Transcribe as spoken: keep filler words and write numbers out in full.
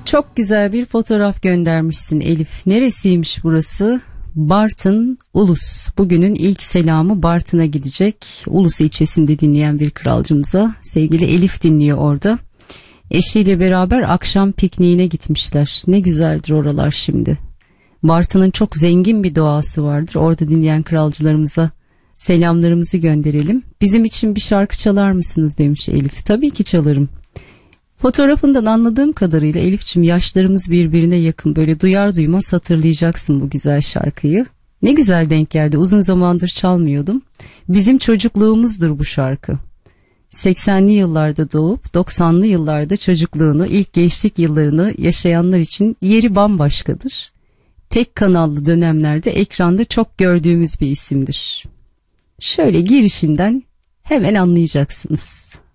Çok güzel bir fotoğraf göndermişsin Elif. Neresiymiş burası? Bartın, Ulus. Bugünün ilk selamı Bartın'a gidecek. Ulus ilçesinde dinleyen bir kralcımıza. Sevgili Elif dinliyor orada. Eşiyle beraber akşam pikniğine gitmişler. Ne güzeldir oralar şimdi. Bartın'ın çok zengin bir doğası vardır. Orada dinleyen kralcılarımıza selamlarımızı gönderelim. Bizim için bir şarkı çalar mısınız demiş Elif. Tabii ki çalarım. Fotoğrafından anladığım kadarıyla Elif'ciğim yaşlarımız birbirine yakın. Böyle duyar duymaz hatırlayacaksın bu güzel şarkıyı. Ne güzel denk geldi. Uzun zamandır çalmıyordum. Bizim çocukluğumuzdur bu şarkı. seksenli yıllarda doğup doksanlı yıllarda çocukluğunu, ilk gençlik yıllarını yaşayanlar için yeri bambaşkadır. Tek kanallı dönemlerde ekranda çok gördüğümüz bir isimdir. Şöyle girişinden hemen anlayacaksınız.